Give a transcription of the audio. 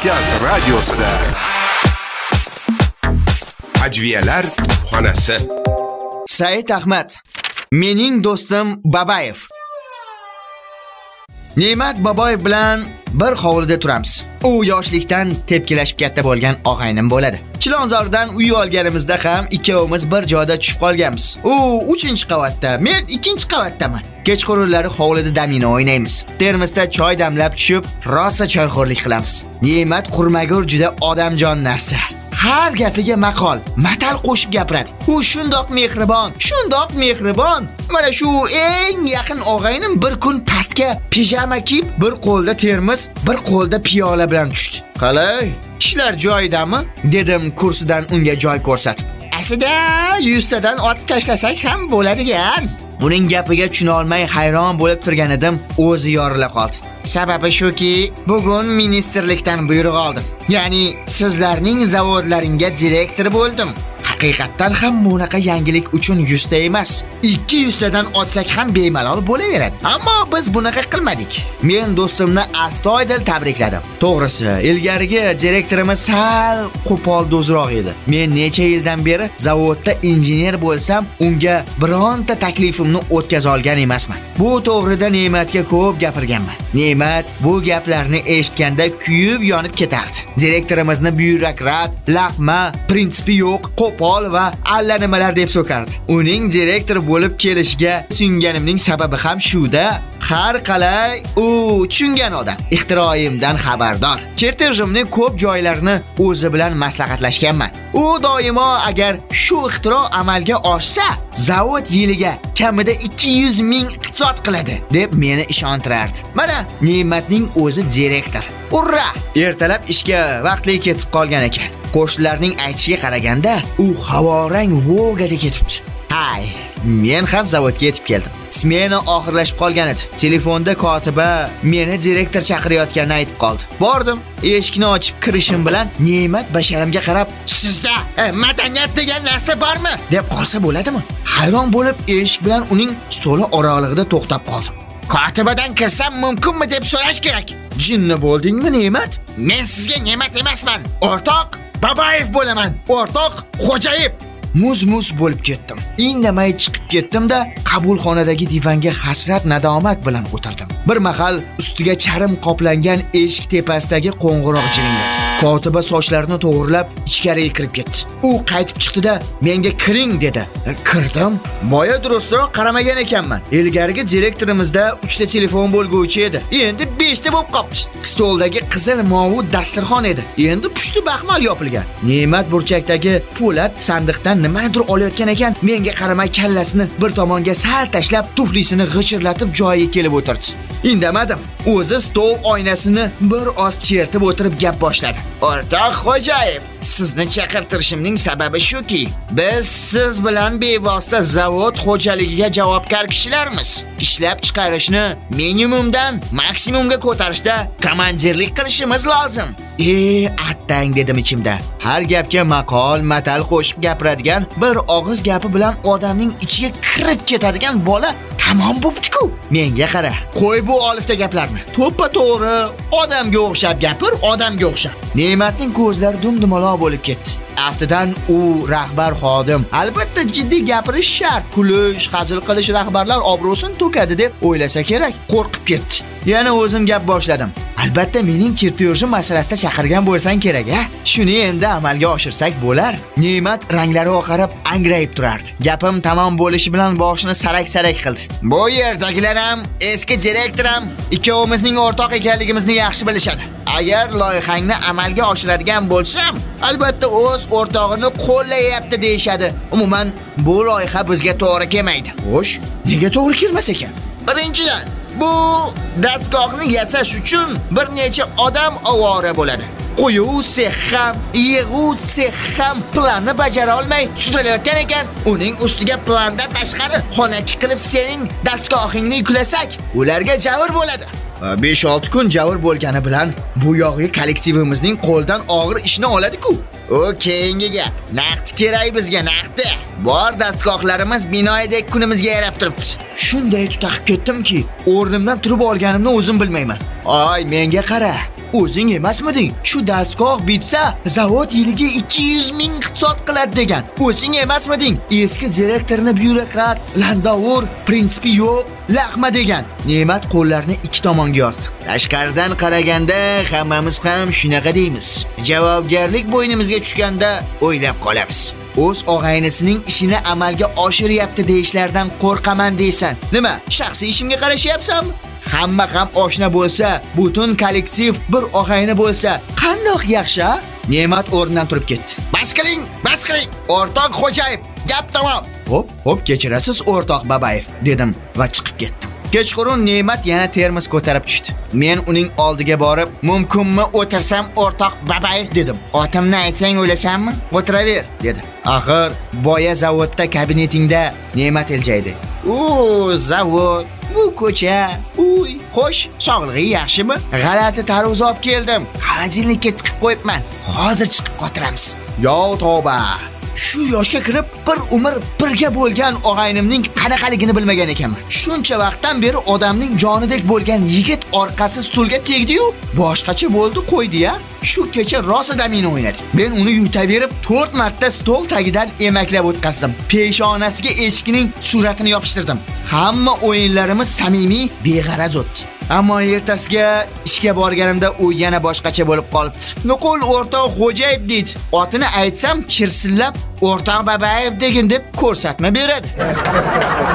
Kavkaz radiosida Ajviyalar xonasi. Said Ahmad. Mening do'stim Babayev. Ne'mat Babayev bilan bir hovlida turamiz. U yoshlikdan tepkilashib katta bo'lgan og'aynim bo'ladi. Chilonzordan uy olganimizda ham ikkovimiz bir joyda tushib qolganmiz. U 3-qavatda, men 2-qavatdaman. Kechqurunlari hovlida domino o'ynaymiz. Termosda choy damlab tushib, rosa choyxo'rlik qilamiz. Ne'mat Qurmagur juda odamjon narsa. Har gapiga maqol, matal qo'shib gapiradi. U shundoq mehribon. Mana shu eng yaqin og'aynim bir kun pastga pijama kiyib, bir qo'lda termos, bir qo'lda piyola bilan tushdi. "Qalay, ishlar joyidami?" dedim kursidan unga joy ko'rsatib. "Aslida 100 tadan otib tashlasak ham bo'ladigan." Uning gapiga tushuna olmay hayron bo'lib turgan edim, o'zi yorila qoldi. Sababi shuki, bugun ministerlikdan buyruq oldim. Ya'ni sizlarning zavodlaringga direktor bo'ldim. Haqiqatdan ham bunaqa yangilik uchun 100 ta emas, 200 tadan otsak ham bemalol bo'laveradi. Ammo biz bunaqa qilmadik. Men do'stimni astoydil tabrikladim. To'g'risi, ilgarigi direktorimiz sal qo'pol do'zroq edi. Men necha yildan beri zavodda injener bo'lsam, unga bironta taklifimni o'tkaza olgan emasman. Bu to'g'rida Ne'matga ko'p gapirganman. Ne'mat bu gaplarni eshitganda kuyib yonib ketardi. Direktorimizni byurokrat, laqma, prinsipi yo'q, qo'pol va allanimalar deb so'kardi. Uning direktor bo'lib kelishiga suyunganimning sababi ham shuda. Har qalay u tushungan odam, ixtiroyimdan xabardor. Chertejimning ko'p joylarini o'zi bilan maslahatlashganman. U doimo agar shu ixtiro amalga oshsa, zavod yiliga kamida 200 ming iqtisod qiladi deb meni ishontirardi. Mana Ne'matning o'zi direktor. Urra! Ertalab ishga vaqtli ketib qolgan ekan. Qo'shnilarning aytishiga qaraganda, u havorang Volgada ketibdi. Hay, men ham zavodga yetib keldim. Smena oxirlashib qolgan edi. Telefonda kotiba meni direktor chaqirayotganini aytib qoldi. Bordim, eshikni ochib kirishim bilan Ne'mat basharamga qarab, "Sizda madaniyat degan narsa bormi?" deb qolsa bo'ladimi? Hayron bo'lib eshik bilan uning stoli oralig'ida to'xtab qoldim. "Kotibadan kirsam mumkinmi?" deb so'rash kerak. "Jinni bo'ldingmi, Ne'mat? Men sizga Ne'mat emasman. O'rtoq Babayev bo'laman. O'rtoq Xo'jayev." Muz bo'lib ketdim. Indamay chiqib ketdim-da, qabulxonadagi divanga hasrat nadomat bilan o'tirdim. Bir mahal ustiga charm qoplangan eshik tepasidagi qo'ng'iroq jiringladi. Kotiba sochlarini to'g'rilab ichkariga kirib ketdi. U qaytib chiqdi-da, "Menga kiring" dedi. Kirdim. Boya durustroq qaramagan ekanman. Ilgarigi direktorimizda 3 ta telefon bo'lguvchi edi. Endi 5 ta bo'lib qopti. Stoldagi qizil movud dasturxon edi. Endi pushti baxmal yopilgan. Ne'mat burchakdagi po'lat sandiqdan nimanidir olayotgan ekan. Menga qaramay kallasini bir tomonga sal tashlab, tuflisini g'ichirlatib joyiga kelib o'tirdi. Indamadim. O'zi stol oynasini bir oz chertib o'tirib gap boshladi. "O'rtoq Xo'jayev, sizni chaqirtirishimning sababi shuki, biz siz bilan bevosita zavod xo'jaligiga javobgar kishilarmiz. Ishlab chiqarishni minimumdan maksimumga ko'tarishda komandirlik qilishimiz lozim." Attang dedim ichimda. Har gapga maqol, matal qo'shib gapiradigan, bir og'iz gapi bilan odamning ichiga kirib ketadigan bola tamom bo'pti-ku. Menga qara, qo'y bu olifta gaplarni. To'ppa to'g'ri, odamga o'xshab gapir, odamga o'xshab. Ne'matning ko'zlari dumdumaloq bo'lib ketdi. Aftidan u rahbar xodim. Albatta jiddiy gapirish shart. Kulish, hazil qilish rahbarlar obro'sini to'kadi deb o'ylasa kerak. Qo'rqib ketdi. Yana o'zim gap boshladim. Albatta mening chertejim masalasida chaqirgan bo'lsang kerak-a? Shuni endi amalga oshirsak bo'lar. Ne'mat ranglari oqarib, angrayib turardi. Gapim tamom bo'lishi bilan boshini sarak-sarak qildi. "Bu yerdagilar ham, eski direktor ham ikkovimizning o'rtoq ekanligimizni yaxshi bilishadi. Agar loyihangni amalga oshiradigan bo'lsam, albatta o'z o'rtog'ini qo'llayapti deyshadi. Umuman bu loyiha bizga to'g'ri kelmaydi." Xo'sh, nega to'g'ri kelmas ekan? Birinchidan, bu dastgohni yasash uchun bir necha odam ovora bo'ladi. Qo'yuv sex ham, yig'uv sex ham planni bajara olmay tuzilayotgan ekan. Uning ustiga plandan tashqari xonaki qilib sening dastgohingni yuklasak, ularga javr bo'ladi. 5-6 kun javr bo'lgani bilan bu yog'i kollektivimizning qo'ldan og'ir ishni oladi-ku. O keyingi gap. Naqd kerak bizga, naqdi. Bor dastgohlarimiz binoyidek kunimizga yarab turibdi. Shunday tutaqib ketdimki, o'rnimdan turib olganimni o'zim bilmayman. "Ay, menga qara. O'zing emasmiding? Shu dastgoh bitsa, zavod yiliga 200 ming iqtisod qiladi degan. O'zing emasmiding? Eski direktorni byurokrat, landovur, prinsipi yo'q, laqma degan. Ne'mat qo'llarini ikki tomonga yozdi. Tashqaridan qaraganda hammamiz ham shunaqa deymiz. Javobgarlik bo'ynimizga tushganda o'ylab qolamiz. O'z og'aynisining ishini amalga oshiryapti deyishlardan qo'rqaman deysan. Nima? Shaxsiy ishimga qarashyapsanmi? Hamma ham oshna bo'lsa, butun kollektiv bir og'ayni bo'lsa, qandoq yaxshi? Ne'mat o'rnidan turib ketdi. Bas qiling, bas qiling. O'rtoq Xo'jayev, gap tamom. Hop, kechirasiz o'rtoq Babayev, dedim va chiqib ketdim. Kechqurun Ne'mat yana termos ko'tarib tushdi. Men uning oldiga borib, "Mumkinmi o'tirsam o'rtoq Babayev?" dedim. "Otimni aytsang o'ylasanmi? O'tiraver", dedi. Axir boya zavodda kabinetingda Ne'mat iljaydi. Zavod, bu ko'cha, uy, xo'sh, sog'lig'i yaxshimi? G'alati tarvuz olib keldim. Xolodilnikka tiqib qo'yibman. Hozir chiqib qotiramiz. Yo tavba. Shu yoshga kirib bir umr birga bo'lgan og'aynimning qanaqaligini bilmagan ekanman. Shuncha vaqtdan beri odamning jonidek bo'lgan yigit orqasi stulga tegdi-yu, boshqacha bo'ldi qo'ydi-ya. Shu kecha rosa meni o'ynadi. Men uni yutaverib 4 marta stol tagidan emaklab o'tkazdim. Peshonasiga echkining suratini yopishtirdim. Hamma o'yinlarimiz samimiy, beg'araz o'tdi. Ammo ertasiga ishga borganimda u yana boshqacha bo'lib qolibdi. Nuqul o'rtoq Xo'jayev deydi. Otini aytsam chirsillab, o'rtoq Babayev degin deb ko'rsatma beradi.